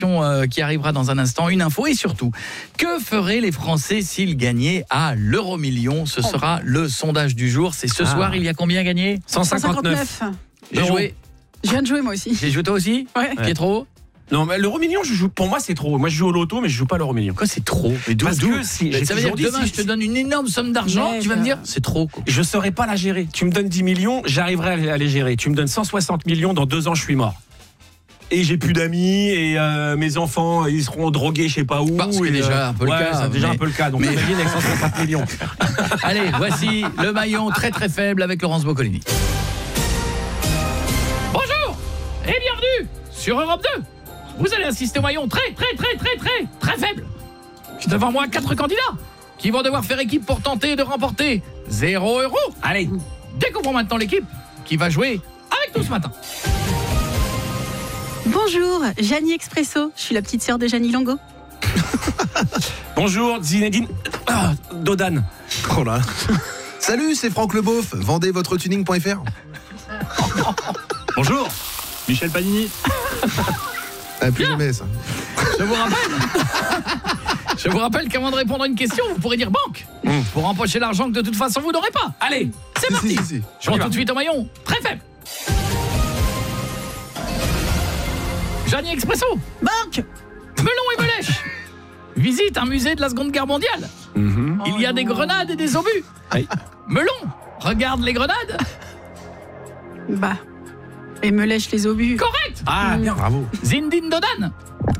qui arrivera dans un instant, une info et surtout, que feraient les Français s'ils gagnaient à l'euro-million? Ce sera le sondage du jour. C'est ce soir, il y a combien gagné? 159. J'ai joué. Je viens de jouer moi aussi. J'ai joué toi aussi? Ouais. Qui est trop? Non, mais l'euro-million, pour moi, c'est trop. Moi, je joue au loto, mais je joue pas à l'euro-million. Quoi, c'est trop? Mais Parce que ça veut dire que demain, je te donne une énorme somme d'argent, tu vas me dire, c'est trop, quoi. Je saurais pas la gérer. Tu me donnes 10 millions, j'arriverai à les gérer. Tu me donnes 160 millions, dans 2 ans, je suis mort. Et j'ai plus d'amis, et mes enfants, ils seront drogués, je sais pas où. C'est déjà un peu le cas. C'est déjà un peu le cas. Donc, imagine avec 160 millions. Allez, voici le maillon très très faible avec Laurence Boccolini. Bonjour et bienvenue sur Europe 2. Vous allez assister au maillon très faible. J'ai devant moi 4 candidats qui vont devoir faire équipe pour tenter de remporter 0 €. Allez, découvrons maintenant l'équipe qui va jouer avec nous ce matin. Bonjour, Janie Expresso. Je suis la petite sœur de Janie Longo. Bonjour, Zinedine Dodan. Oh là. Salut, c'est Franck Leboeuf. Vendez votre tuning.fr. Bonjour, Michel Panini. Plus jamais ça. Je vous rappelle qu'avant de répondre à une question, vous pourrez dire banque pour empocher l'argent que de toute façon vous n'aurez pas. Allez, c'est parti. Si. Je rentre tout de suite au maillon très faible. Janie Expresso. Banque. Melon et Melèche. Visite un musée de la Seconde Guerre mondiale. Il y a des grenades et des obus. Melon, regarde les grenades. Bah, et me lèche les obus. Correct. Ah, bien, bravo. Zinedine Dodan.